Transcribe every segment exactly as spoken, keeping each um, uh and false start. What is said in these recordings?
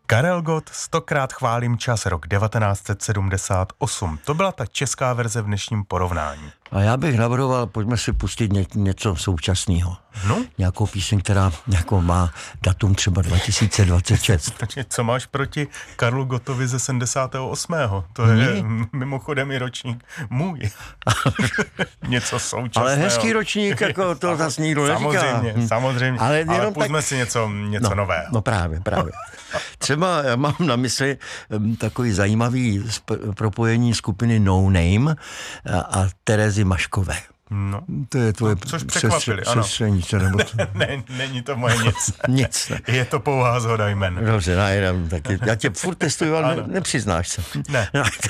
Karel Gott, Stokrát chválím čas, rok devatenáct set sedmdesát osm. To byla ta česká verze v dnešním porovnání. A já bych navrhoval, pojďme si pustit ně, něco současného. No? Nějakou píseň, která jako má datum třeba dva tisíce dvacet šest. Takže co máš proti Karlu Gottovi ze sedmdesátého osmého? To je Ní? mimochodem i ročník můj. Něco současného. Ale hezký ročník, jako to zase nikdo neříká. Samozřejmě, samozřejmě. Ale, Ale pusťme tak... si něco, něco no, nového. No právě, právě. Třeba já mám na mysli um, takový zajímavý sp- propojení skupiny No Name a, a Terezy Maškové. No. To je tvoje no, což překvapili, ano. Sestřenice, nebo to... ne, ne, není to moje nic. Nic. Ne. Je to pouhá zhoda jmen. Dobře, najedám taky. Já tě furt testuju, ale ne, nepřiznáš se. Ne.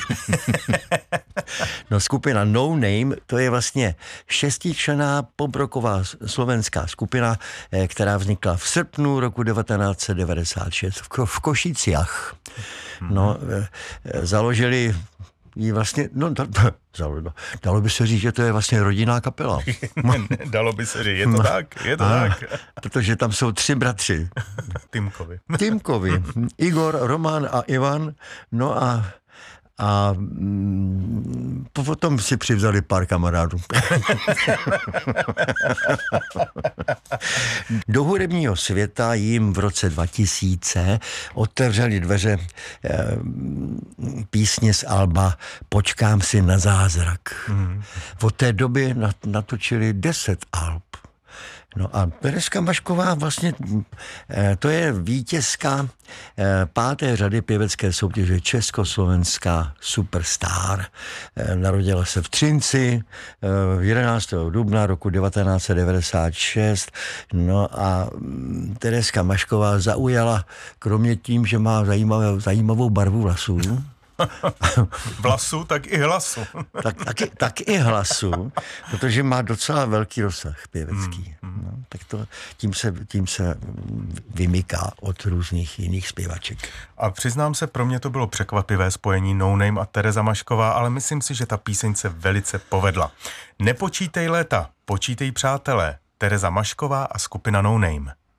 No, skupina No Name, to je vlastně šestičlenná poproková slovenská skupina, která vznikla v srpnu roku devatenáct set devadesát šest v, Ko- v Košiciach. No, založili jí vlastně, no, da, da, dalo by se říct, že to je vlastně rodinná kapela. Dalo by se říct, je to no, tak, je to a, tak. Protože tam jsou tři bratři. Tymkovi. Tymkovi. Igor, Roman a Ivan, no a a mm, potom si přivzali pár kamarádů. Do hudebního světa jim v roce dva tisíce otevřeli dveře eh, písně z alba Počkám si na zázrak. Mm. Od té doby natočili deset alb. No a Tereska Mašková vlastně, to je vítězka páté řady pěvecké soutěže Československá superstar. Narodila se v Třinci jedenáctého dubna roku devatenáct set devadesát šest. No a Tereska Mašková zaujala, kromě tím, že má zajímavou, zajímavou barvu vlasů, Vlasu, tak i hlasu. tak, taky, tak i hlasu, protože má docela velký rozsah pěvecký. Mm, mm. No, tak to, tím, se, tím se vymyká od různých jiných zpěvaček. A přiznám se, pro mě to bylo překvapivé spojení No Name a Tereza Mašková, ale myslím si, že ta píseň se velice povedla. Nepočítej léta, počítej přátelé. Tereza Mašková a skupina No Name.